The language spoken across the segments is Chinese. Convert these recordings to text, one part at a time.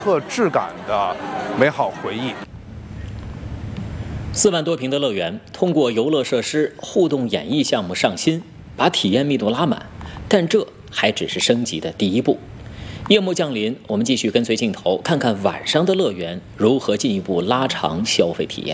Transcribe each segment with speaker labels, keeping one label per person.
Speaker 1: 特质感的美好回忆。
Speaker 2: 4万多平的乐园，通过游乐设施、互动演绎项目上新，把体验密度拉满，但这还只是升级的第一步。夜幕降临，我们继续跟随镜头，看看晚上的乐园如何进一步拉长消费体验。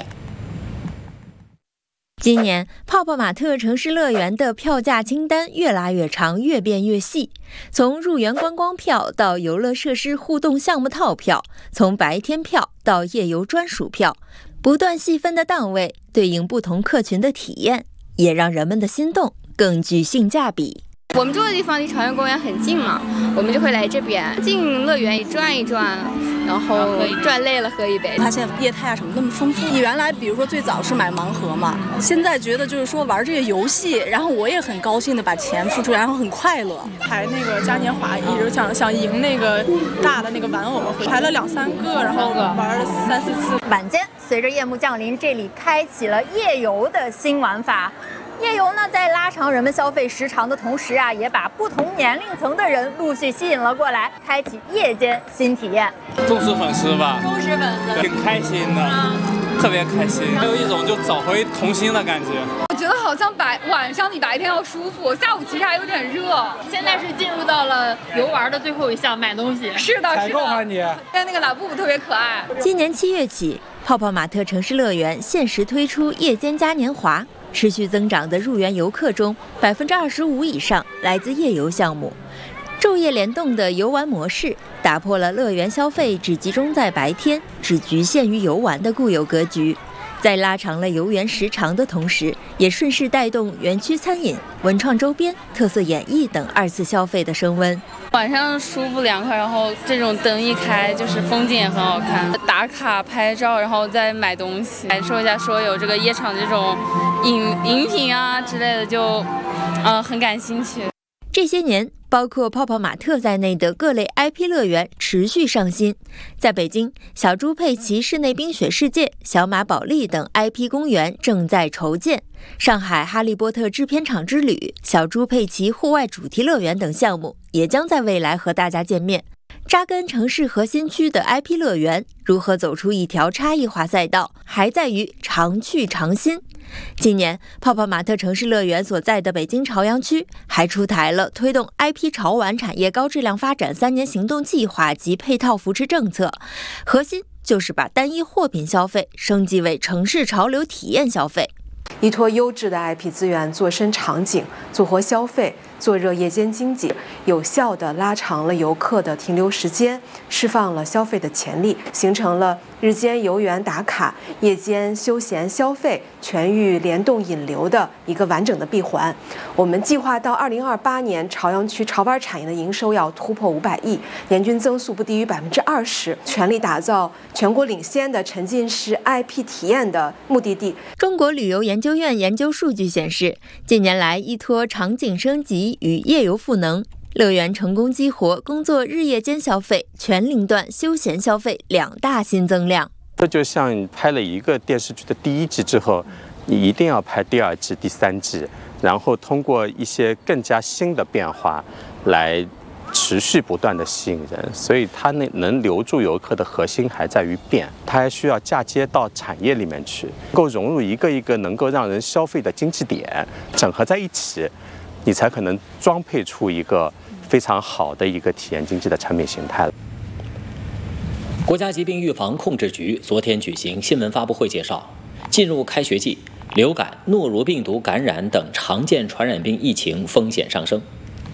Speaker 3: 今年泡泡玛特城市乐园的票价清单越拉越长，越变越细，从入园观光票到游乐设施互动项目套票，从白天票到夜游专属票，不断细分的档位对应不同客群的体验，也让人们的心动更具性价比。
Speaker 4: 我们住的地方离朝阳公园很近嘛，我们就会来这边进乐园转一转，然后转累了喝一杯。
Speaker 5: 它现在业态啊什么那么丰富，你原来比如说最早是买盲盒嘛，现在觉得就是说玩这个游戏，然后我也很高兴的把钱付出，然后很快乐。
Speaker 6: 排那个嘉年华，一直想赢那个大的那个玩偶嘛，排了2、3个，然后玩了3、4次。
Speaker 7: 晚间随着夜幕降临，这里开启了夜游的新玩法。夜游呢，在拉长人们消费时长的同时啊，也把不同年龄层的人陆续吸引了过来，开启夜间新体验。
Speaker 8: 忠实粉丝吧，
Speaker 7: 忠实粉丝，
Speaker 8: 挺开心的，特别开心，有一种就找回童心的感觉。
Speaker 9: 我觉得好像晚上比白天要舒服，下午其实还有点热。
Speaker 10: 现在是进入到了游玩的最后一项，买东西。
Speaker 9: 是的，
Speaker 8: 采购啊你。
Speaker 9: 但那个拉布布特别可爱。
Speaker 3: 今年7月起，泡泡玛特城市乐园限时推出夜间嘉年华。持续增长的入园游客中，25%以上来自夜游项目。昼夜联动的游玩模式，打破了乐园消费只集中在白天、只局限于游玩的固有格局。在拉长了游园时长的同时，也顺势带动园区餐饮、文创周边、特色演艺等2次消费的升温。
Speaker 4: 晚上舒服凉快，然后这种灯一开，就是风景也很好看。打卡拍照，然后再买东西，感受一下说有这个夜场这种饮品啊之类的，就很感兴趣。
Speaker 3: 这些年，包括泡泡玛特在内的各类 IP 乐园持续上新。在北京，小猪佩奇室内冰雪世界、小马宝莉等 IP 公园正在筹建。上海哈利波特制片厂之旅、小猪佩奇户外主题乐园等项目也将在未来和大家见面。扎根城市核心区的 IP 乐园如何走出一条差异化赛道，还在于常去常新。今年，泡泡玛特城市乐园所在的北京朝阳区还出台了推动 IP 潮玩产业高质量发展3年行动计划及配套扶持政策，核心就是把单一货品消费升级为城市潮流体验消费。
Speaker 11: 依托优质的 IP 资源做深场景，做活消费，做热夜间经济，有效地拉长了游客的停留时间，释放了消费的潜力，形成了日间游园打卡、夜间休闲消费全域联动引流的一个完整的闭环。我们计划到2028年，朝阳区潮玩产业的营收要突破500亿，年均增速不低于20%，全力打造全国领先的沉浸式 IP 体验的目的地。
Speaker 3: 中国旅游研究院研究数据显示，近年来依托场景升级与夜游赋能，乐园成功激活工作日夜间消费、全龄段休闲消费2大新增量。
Speaker 12: 这就像你拍了一个电视剧的第1季之后，你一定要拍第2季、第3季，然后通过一些更加新的变化来持续不断的吸引人，所以它能留住游客的核心还在于变，它还需要嫁接到产业里面去，能够融入一个一个能够让人消费的经济点，整合在一起，你才可能装配出一个非常好的一个体验经济的产品形态。
Speaker 2: 国家疾病预防控制局昨天举行新闻发布会介绍，进入开学季，流感、诺如病毒感染等常见传染病疫情风险上升。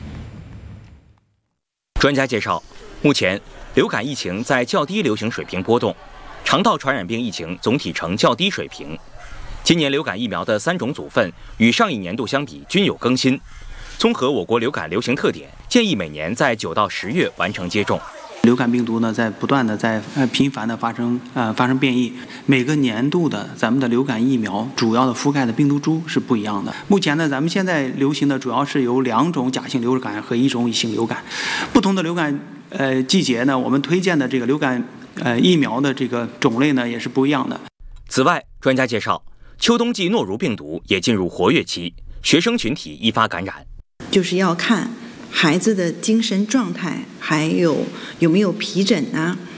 Speaker 13: 专家介绍，目前流感疫情在较低流行水平波动，肠道传染病疫情总体呈较低水平。今年流感疫苗的3种组分与上一年度相比均有更新。综合我国流感流行特点，建议每年在9到10月完成接种。
Speaker 14: 流感病毒呢，在不断的频繁的发生变异。每个年度的咱们的流感疫苗主要的覆盖的病毒株是不一样的。目前呢，咱们现在流行的主要是有2种假性流感和1种乙型流感。不同的流感季节呢，我们推荐的这个流感疫苗的这个种类呢也是不一样的。
Speaker 13: 此外，专家介绍，秋冬季诺如病毒也进入活跃期，学生群体易发感染。
Speaker 15: 就是要看孩子的精神状态，还有没有皮疹啊，